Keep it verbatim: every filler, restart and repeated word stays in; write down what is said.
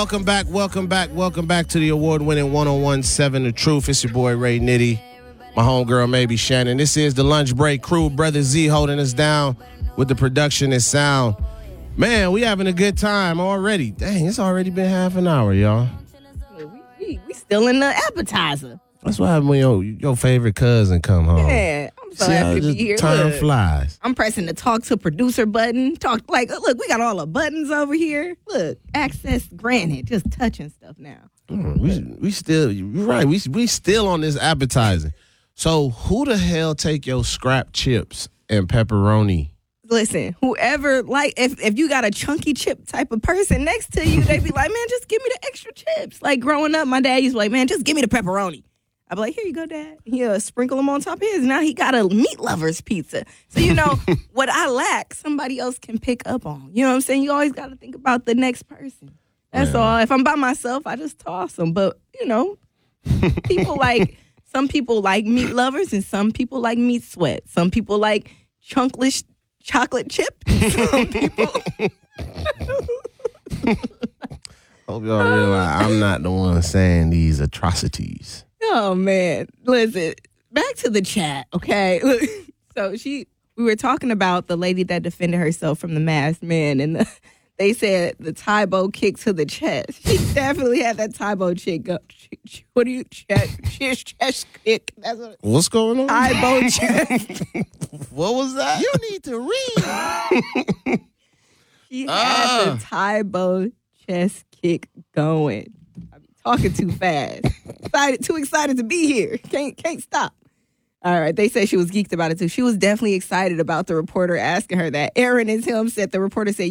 Welcome back, welcome back, welcome back to the award-winning one oh one point seven The Truth. It's your boy, Ray Nitty. My homegirl, maybe Shannon. This is the Lunch Break Crew. Brother Z holding us down with the production and sound. Man, we having a good time already. Dang, it's already been half an hour, y'all. We, we, we still in the appetizer. That's what happens when your, your favorite cousin come home. Yeah, I'm so See how happy to just be here. time Look, flies. I'm pressing the talk to producer button. Talk like, look, we got all the buttons over here. Look, access granted. Just touching stuff now. Mm, we we still, you're right, we, we still on this appetizing. So who the hell take your scrap chips and pepperoni? Listen, whoever, like, if, if you got a chunky chip type of person next to you, they be like, man, just give me the extra chips. Like, growing up, my dad used to be like, man, just give me the pepperoni. I'd be like, here you go, Dad. He'll sprinkle them on top of his. Now he got a meat lover's pizza. So, you know, what I lack, somebody else can pick up on. You know what I'm saying? You always got to think about the next person. That's Yeah. all. If I'm by myself, I just toss them. But, you know, people like, some people like meat lovers and some people like meat sweat. Some people like chunkless chocolate chip. Some people. Hope y'all realize I'm not the one saying these atrocities. Oh, man. Listen, back to the chat, okay? Look, so she, we were talking about the lady that defended herself from the masked man, and the, they said the Tybo kick to the chest. She definitely had that Tybo chick go, ch- ch- what do you, chest, chest, chest kick. That's what What's going on? Tybo chest. What was that? You need to read. She had Ah. the Tybo chest kick going. I'm talking too fast. Excited, too excited to be here. Can't can't stop. All right. They said she was geeked about it too. She was definitely excited about the reporter asking her that. Aaron is him said the reporter said,